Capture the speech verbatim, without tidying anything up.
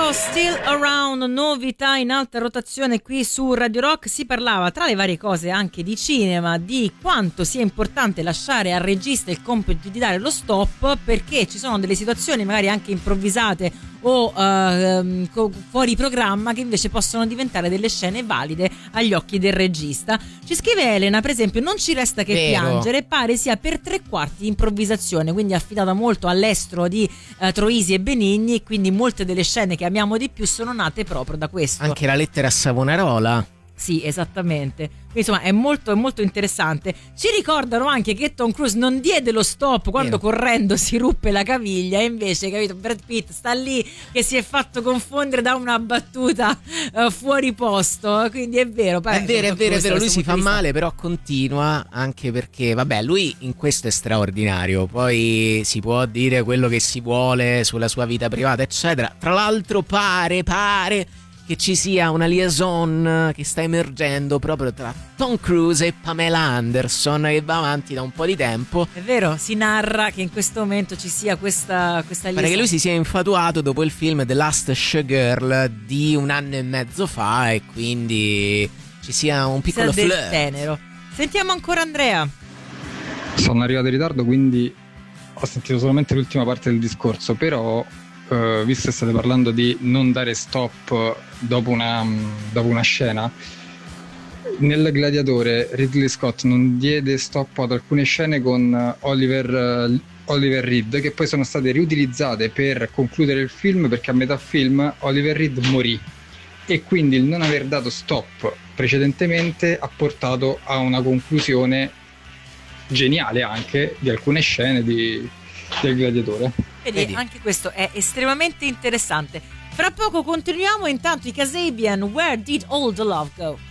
Still Around, novità in alta rotazione qui su Radio Rock. Si parlava tra le varie cose anche di cinema, di quanto sia importante lasciare al regista il compito di dare lo stop, perché ci sono delle situazioni magari anche improvvisate o uh, fuori programma che invece possono diventare delle scene valide agli occhi del regista. Ci scrive Elena, per esempio: non ci resta che Vero. piangere, pare sia per tre quarti improvvisazione, quindi affidata molto all'estro di uh, Troisi e Benigni, e quindi molte delle scene che amiamo di più sono nate proprio da questo. Anche la lettera a Savonarola. Sì, esattamente. Quindi, insomma, è molto, è molto interessante. Ci ricordano anche che Tom Cruise non diede lo stop quando Vero. correndo si ruppe la caviglia, e invece, capito, Brad Pitt sta lì che si è fatto confondere da una battuta uh, fuori posto. Quindi è vero. È vero, è vero, è vero, lui si fa male, però continua, anche perché, vabbè, lui in questo è straordinario. Poi si può dire quello che si vuole sulla sua vita privata, eccetera. Tra l'altro pare, pare che ci sia una liaison che sta emergendo proprio tra Tom Cruise e Pamela Anderson, che va avanti da un po' di tempo. È vero, si narra che in questo momento ci sia questa questa Pare che lui si sia infatuato dopo il film The Last Showgirl di un anno e mezzo fa, e quindi ci sia un piccolo del flirt. tenero. Sentiamo ancora Andrea. Sono arrivato in ritardo, quindi ho sentito solamente l'ultima parte del discorso, però Uh, visto che state parlando di non dare stop dopo una, dopo una scena, nel Gladiatore Ridley Scott non diede stop ad alcune scene con Oliver, uh, Oliver Reed, che poi sono state riutilizzate per concludere il film, perché a metà film Oliver Reed morì, e quindi il non aver dato stop precedentemente ha portato a una conclusione geniale anche di alcune scene di, del Gladiatore. Vedi, Vedi. anche questo è estremamente interessante. Fra poco continuiamo, intanto i Kasabian, Where Did All the Love Go?